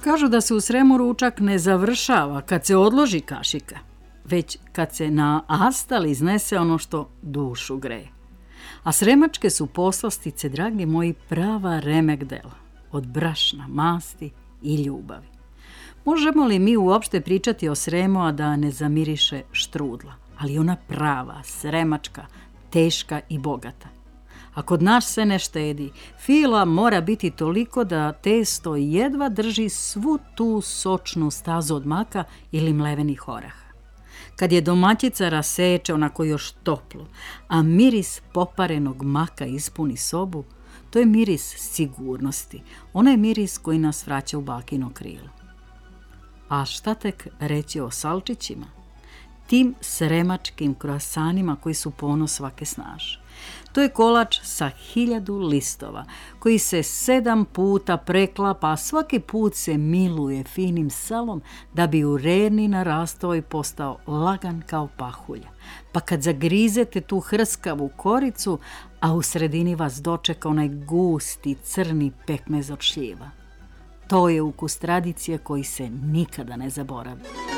Kažu da se u Sremu ručak ne završava kad se odloži kašika, već kad se na astal iznese ono što dušu greje. A sremačke su poslastice, dragi moji, prava remek dela, od brašna, masti i ljubavi. Možemo li mi uopšte pričati o Sremu, a da ne zamiriše štrudla, ali ona prava, sremačka, teška i bogata. A kod nas se ne štedi. Fila mora biti toliko da testo jedva drži svu tu sočnu stazu od maka ili mlevenih oraha. Kad je domaćica raseče onako još toplo, a miris poparenog maka ispuni sobu, to je miris sigurnosti. Onaj miris koji nas vraća u bakino krilo. A šta tek reći o salčićima? Tim sremačkim kroasanima koji su ponos svake snaže. To je kolač sa 1000 listova koji se 7 puta preklapa, a svaki put se miluje finim salom da bi u reni narastao i postao lagan kao pahulja. Pa kad zagrizete tu hrskavu koricu, a u sredini vas dočeka onaj gusti crni pekmez od šljiva. To je ukus tradicije koji se nikada ne zaboravlja.